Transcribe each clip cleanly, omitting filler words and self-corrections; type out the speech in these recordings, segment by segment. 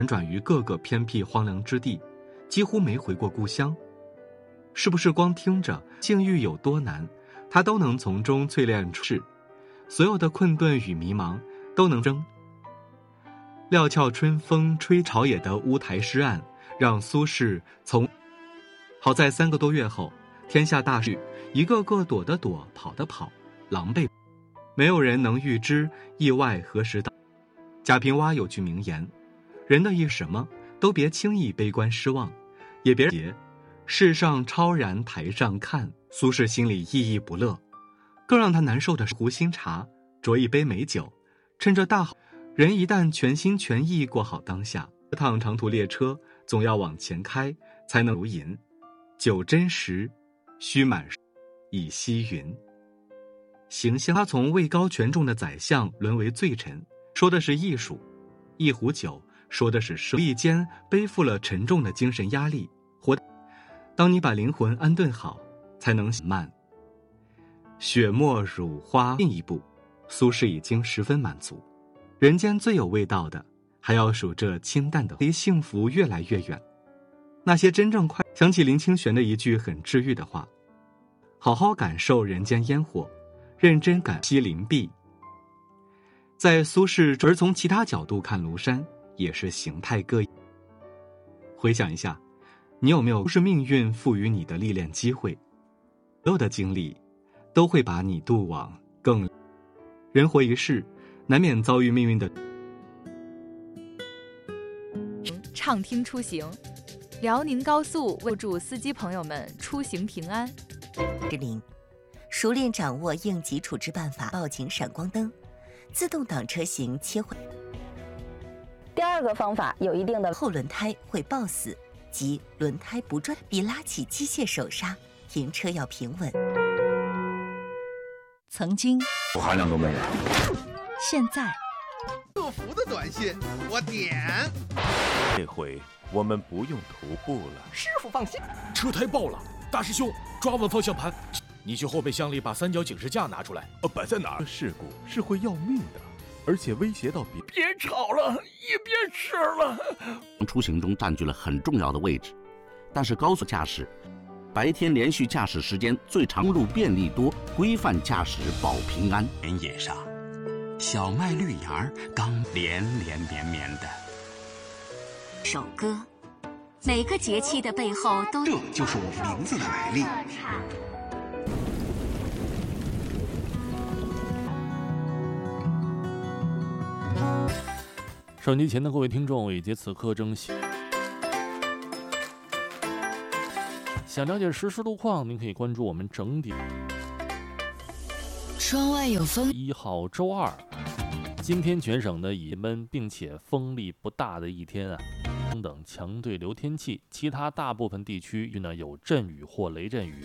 辗转于各个偏僻荒凉之地，几乎没回过故乡。是不是光听着境遇有多难，他都能从中淬炼出世，所有的困顿与迷茫都能争。料峭春风吹朝野的乌台诗案，让苏轼从好在3个多月后，天下大事，一个个躲的躲，跑的跑，狼狈，没有人能预知意外何时到。贾平凹有句名言：人的一什么都别轻易悲观失望，也别世上超然台上看。苏轼心里郁郁不乐，更让他难受的是壶新茶，酌一杯美酒，趁着大好人一旦全心全意过好当下，这趟长途列车总要往前开，才能如饮。酒真实，须满已息云。行香，他从位高权重的宰相沦为罪臣，说的是艺术；一壶酒，说的是无意间背负了沉重的精神压力。当你把灵魂安顿好，才能慢。雪沫乳花进一步，苏轼已经十分满足。人间最有味道的，还要数这清淡的，离幸福越来越远。那些真正快，想起林清玄的一句很治愈的话：好好感受人间烟火，认真感惜林壁。在苏轼，而从其他角度看庐山，也是形态各异。回想一下，你有没有是命运赋予你的历练机会？所有的经历都会把你渡往更。人活一世，难免遭遇命运的。 畅听出行，辽宁高速为祝司机朋友们出行平安。 熟练掌握应急处置办法，报警闪光灯，自动挡车型切换。 第二个方法有一定的后轮胎会抱死，即轮胎不转，比拉起机械手刹，停车要平稳。曾经含量都没有。 现在客服的短信我点。 这回我们不用徒步了。 师傅放心， 车胎爆了，大师兄抓稳方向盘，你去后备箱里把三角警示架拿出来。 摆在哪儿？事故是会要命的，而且威胁到别。 别吵了，也别吃了。 出行中占据了很重要的位置，但是高速驾驶，白天连续驾驶时间最长，路便利多，规范驾驶保平安。 原野上，小麦绿芽刚连连绵绵的。 首歌，每个节气的背后都， 这就是我名字的来历。 收音机前的各位听众以及此刻正想了解实时路况，您可以关注我们整点。 窗外有风。 1号周二，今天全省的以闷并且风力不大的一天啊，等强对流天气，其他大部分地区呢有阵雨或雷阵雨。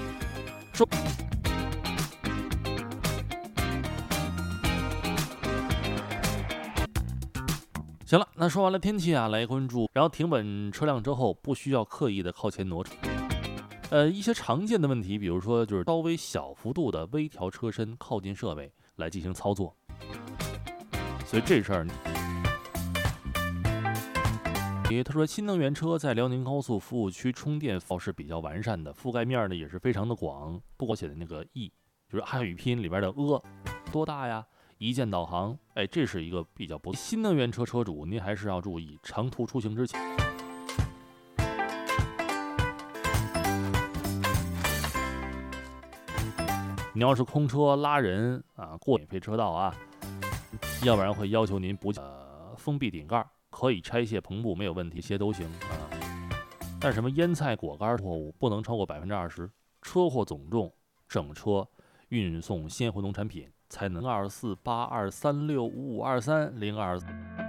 行了，那说完了天气啊，来关注，然后停稳车辆之后，不需要刻意的靠前挪车。一些常见的问题，比如说就是稍微小幅度的微调车身，靠近设备来进行操作。所以这事儿，他说新能源车在辽宁高速服务区充电是比较完善的，覆盖面呢也是非常的广。不光写的那个 E， 就是汉语拼音里边的多大呀？一键导航，这是一个比较不。新能源车车主，您还是要注意，长途出行之前，你要是空车拉人啊，过免费车道啊，要不然会要求您补封闭顶盖，可以拆卸篷布没有问题，些都行啊。但什么腌菜果干货物不能超过20%，车祸总重整车运送鲜活农产品才能。248236552302。